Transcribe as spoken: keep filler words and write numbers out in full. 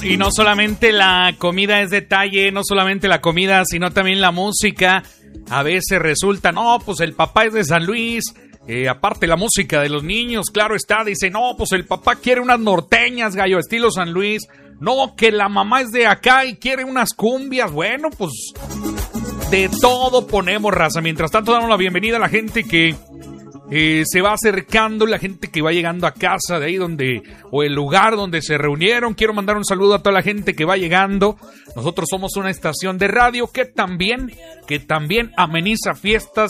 Y no solamente la comida es detalle, no solamente la comida, sino también la música. A veces resulta, no, pues el papá es de San Luis, eh, aparte la música de los niños, claro está, dice, no, pues el papá quiere unas norteñas, gallo, estilo San Luis. No, que la mamá es de acá y quiere unas cumbias. Bueno, pues de todo ponemos, raza. Mientras tanto, damos la bienvenida a la gente que eh, se va acercando, la gente que va llegando a casa de ahí donde, o el lugar donde se reunieron. Quiero mandar un saludo a toda la gente que va llegando. Nosotros somos una estación de radio que también, que también ameniza fiestas